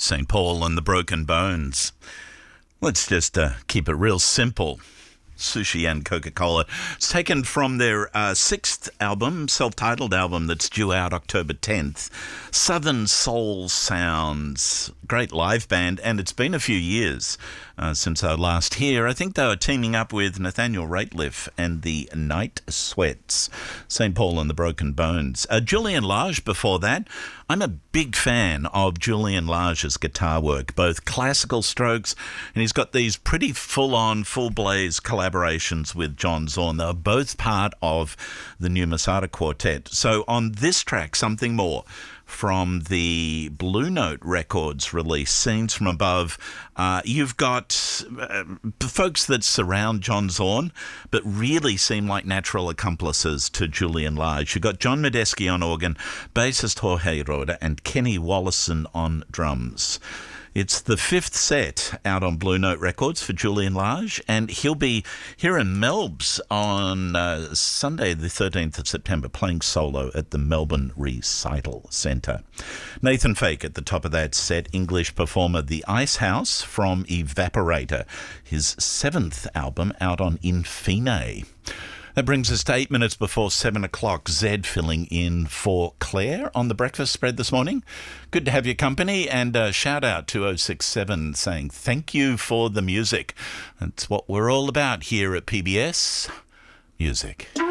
St. Paul and the Broken Bones. Let's just keep it real simple. Sushi and Coca-Cola. It's taken from their sixth album, self-titled album that's due out October 10th. Southern Soul Sounds. Great live band, and it's been a few years since I last here. I think they were teaming up with Nathaniel Rateliff and the Night Sweats. St. Paul and the Broken Bones. Julian Lage before that. I'm a big fan of Julian Lage's guitar work, both classical strokes, and he's got these pretty full-on, full-blaze collaborations with John Zorn. They're both part of the new Masada Quartet. So on this track, Something More, from the Blue Note Records release, Scenes from Above, you've got folks that surround John Zorn but really seem like natural accomplices to Julian Lage. You've got John Medeski on organ, bassist Jorge Roda, and Kenny Wollesen on drums. It's the fifth set out on Blue Note Records for Julian Lage, and he'll be here in Melbs on Sunday the 13th of September, playing solo at the Melbourne Recital Centre. Nathan Fake at the top of that set, English performer The Ice House from Evaporator, his seventh album out on In Fine. That brings us to 8 minutes before 7 o'clock. Zed filling in for Claire on the breakfast spread this morning. Good to have your company, and a shout out to 067 saying thank you for the music. That's what we're all about here at PBS Music.